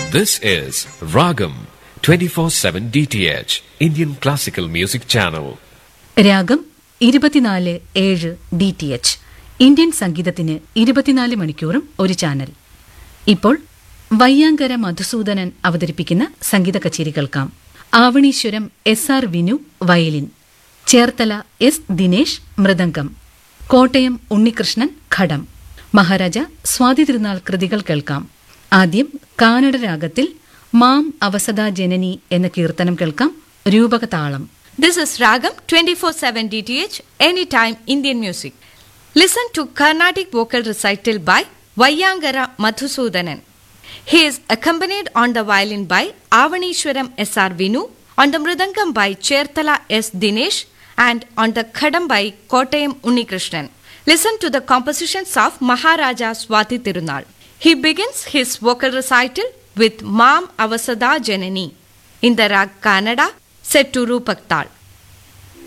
This is Ragam 24/7 DTH Indian Classical Music Channel. രാഗം 24/7 DTH Indian സംഗീതത്തിന് 24 മണിക്കൂറും ഒരു ചാനൽ. ഇപ്പോൾ വയ്യാങ്കര മധുസൂദനൻ അവതരിപ്പിക്കുന്ന സംഗീത കച്ചേരി കേൾക്കാം. Avaneeswaram SR Vinu violin, Cherthala S Dinesh mridangam, Kottayam Unnikrishnan ഘടം. മഹാരാജ സ്വാതി തിരുനാൾ കൃതികൾ കേൾക്കാം. ആദ്യം കാനഡ രാഗത്തിൽ മാം അവസദാ ജനനി എന്ന കീർത്തനം കേൾക്കാം. രൂപകതാളം. This is Ragam 24/7 DTH Anytime Indian Music. Listen to Carnatic vocal recital by Vayyangara Madhusudanan. He is accompanied on the violin by Avanishwaram SR Vinu, on the mridangam by Cherthala S Dinesh, and on the khadam by Kottayam Unnikrishnan. Listen to the compositions of Maharaja Swati Tirunal. He begins his vocal recital with Mam Avasada Janani in the rag Kannada set to Rupak Tal.